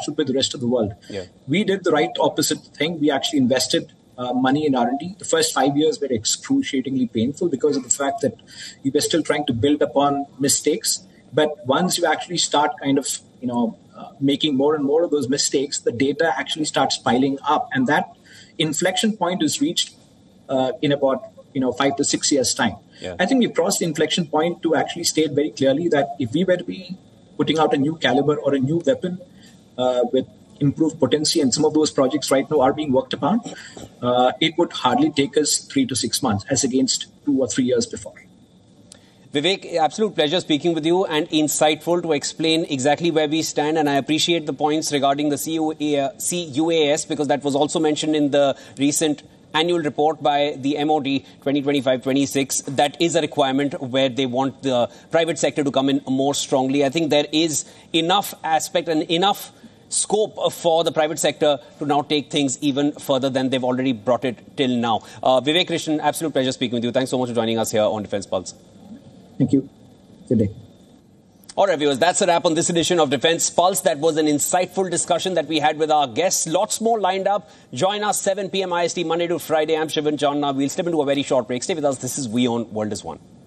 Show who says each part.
Speaker 1: catch up with the rest of the world.
Speaker 2: Yeah.
Speaker 1: We did the right opposite thing. We actually invested money in R&D. The first 5 years were excruciatingly painful because of the fact that we were still trying to build upon mistakes. But once you actually start kind of, making more and more of those mistakes, the data actually starts piling up. And that inflection point is reached in about 5 to 6 years' time.
Speaker 2: Yeah.
Speaker 1: I think we crossed the inflection point to actually state very clearly that if we were to be putting out a new caliber or a new weapon with improved potency, and some of those projects right now are being worked upon, it would hardly take us 3 to 6 months as against 2 or 3 years before.
Speaker 2: Vivek, absolute pleasure speaking with you and insightful to explain exactly where we stand. And I appreciate the points regarding the CUAS because that was also mentioned in the recent annual report by the MOD 2025-26. That is a requirement where they want the private sector to come in more strongly. I think there is enough aspect and enough scope for the private sector to now take things even further than they've already brought it till now. Vivek Krishnan, absolute pleasure speaking with you. Thanks so much for joining us here on Defence Pulse.
Speaker 1: Thank you. Good day.
Speaker 2: All right, viewers, that's a wrap on this edition of Defence Pulse. That was an insightful discussion that we had with our guests. Lots more lined up. Join us 7 p.m. IST, Monday to Friday. I'm Shivan Chandna. We'll step into a very short break. Stay with us. This is WION World is One.